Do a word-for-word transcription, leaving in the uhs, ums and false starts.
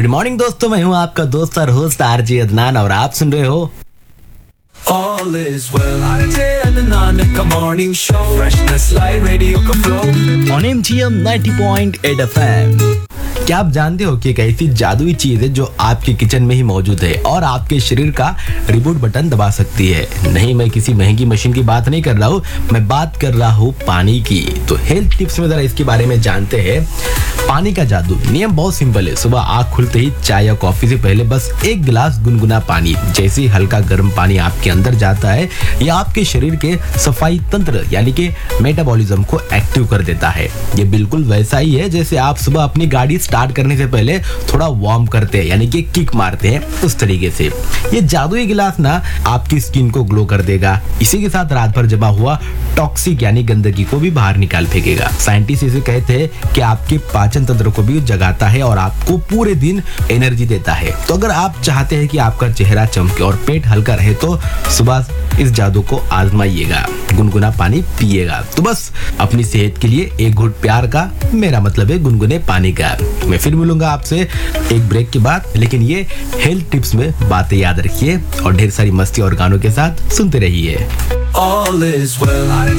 Good morning दोस्तों, मैं हूँ आपका दोस्त और होस्ट आरजे अदनान और आप सुन रहे हो All is well. Arjay and Nanak, a morning show. Freshness like radio ka flow. On M G M ninety point eight F M. क्या आप जानते हो कि एक ऐसी जादुई चीज है जो आपके किचन में ही मौजूद है और आपके शरीर का रिबूट बटन दबा सकती है? नहीं, मैं किसी महंगी मशीन की बात नहीं कर रहा हूँ, मैं बात कर रहा हूँ पानी की। तो हेल्थ टिप्स में जरा इसके बारे में जानते हैं। पानी का जादू। नियम बहुत सिंपल है। सुबह आँख खुलते ही चाय या कॉफी से पहले बस एक गिलास गुनगुना पानी। जैसे ही हल्का गर्म पानी आपके अंदर जाता है, यह आपके शरीर के सफाई तंत्र यानी कि मेटाबॉलिज्म को एक्टिव कर देता है। ये बिल्कुल वैसा ही है जैसे आप सुबह अपनी गाड़ी स्टार्ट करने से पहले थोड़ा वार्म करते हैं, यानी कि किक मारते हैं, उस तरीके से ये जादुई गिलास ना आपकी स्किन को ग्लो कर देगा। इसी के साथ रात भर जमा हुआ टॉक्सिक यानी गंदगी को भी बाहर निकाल फेंकेगा। साइंटिस्ट इसे कहते हैं कि आपके पाचन तंत्र को भी जगाता है और आपको पूरे दिन एनर्जी देता है। तो अगर आप चाहते हैं कि आपका चेहरा चमके और पेट हल्का रहे तो सुबह इस जादू को आजमाइएगा, गुनगुना पानी पिएगा। तो बस अपनी सेहत के लिए एक घुट प्यार का, मेरा मतलब है गुनगुने पानी का। मैं फिर मिलूंगा आपसे एक ब्रेक के बाद, लेकिन ये हेल्थ टिप्स में बातें याद रखिए और ढेर सारी मस्ती और गानों के साथ सुनते रहिए। All is well.